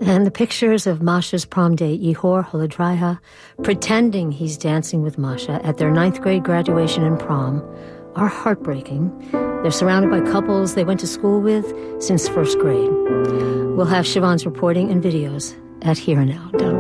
And the pictures of Masha's prom date, Yehor Holodraya, pretending he's dancing with Masha at their 9th grade graduation and prom, are heartbreaking. They're surrounded by couples they went to school with since first grade. We'll have Siobhan's reporting and videos at hereandnow.org.